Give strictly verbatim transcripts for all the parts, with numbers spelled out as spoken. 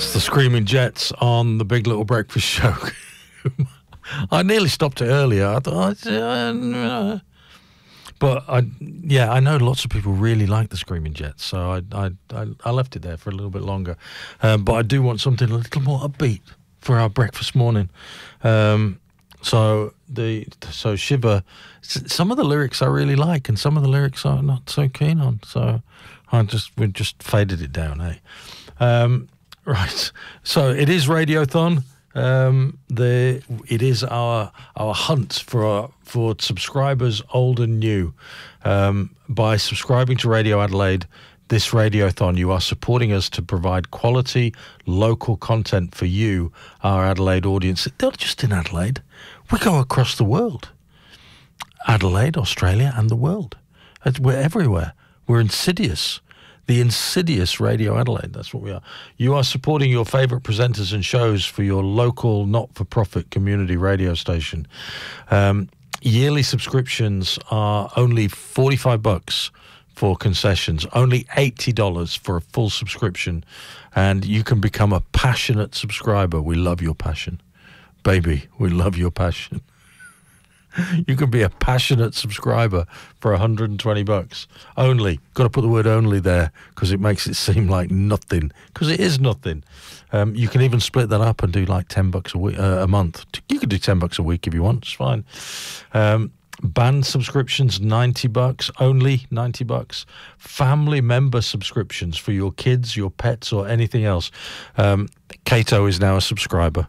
It's the Screaming Jets on the Big Little Breakfast Show. I nearly stopped it earlier. I thought, uh, but I, yeah, I know lots of people really like the Screaming Jets, so I, I, I, I left it there for a little bit longer. Um, but I do want something a little more upbeat for our breakfast morning. Um, so the so Shiver, some of the lyrics I really like, and some of the lyrics I'm not so keen on. So I just we just faded it down, eh? Um, right. So it is Radiothon. Um, the it is our our hunt for for subscribers old and new. Um, by subscribing to Radio Adelaide, this Radiothon, you are supporting us to provide quality local content for you, our Adelaide audience. Not just in Adelaide, we go across the world. Adelaide, Australia, and the world. We're everywhere. We're insidious. The insidious Radio Adelaide, that's what we are. You are supporting your favourite presenters and shows for your local not-for-profit community radio station. Um, yearly subscriptions are only forty-five bucks for concessions, only eighty dollars for a full subscription, and you can become a passionate subscriber. We love your passion. Baby, we love your passion. You can be a passionate subscriber for one hundred twenty bucks. Only. Got to put the word only there because it makes it seem like nothing, because it is nothing. Um, you can even split that up and do like ten bucks a week, uh, a month. You can do ten bucks a week if you want. It's fine. Um, band subscriptions, ninety bucks. Only ninety bucks. Family member subscriptions for your kids, your pets, or anything else. Um, Kato is now a subscriber.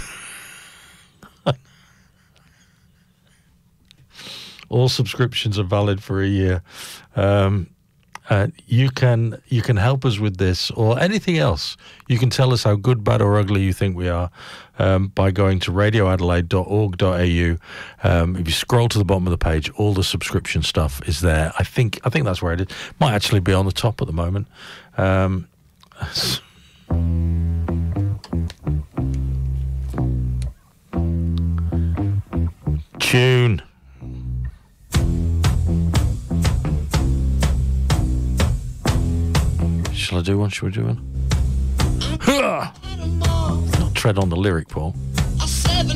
All subscriptions are valid for a year. Um, uh, you can you can help us with this or anything else. You can tell us how good, bad, or ugly you think we are um, by going to radio adelaide dot org dot a u. Um, if you scroll to the bottom of the page, all the subscription stuff is there. I think I think that's where it is. Might actually be on the top at the moment. Um, tune. Shall I do one? Shall we do one? Not tread on the lyric, Paul.